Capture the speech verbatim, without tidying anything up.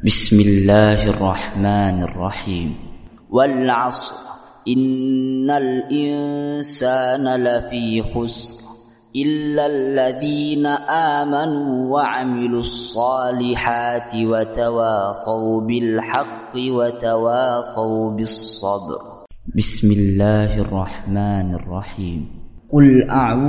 بسم الله الرحمن الرحيم والعصر إن الإنسان لفي خسر إلا الذين آمنوا وعملوا الصالحات وتواصوا بالحق وتواصوا بالصبر. بسم الله الرحمن الرحيم قل أعوذ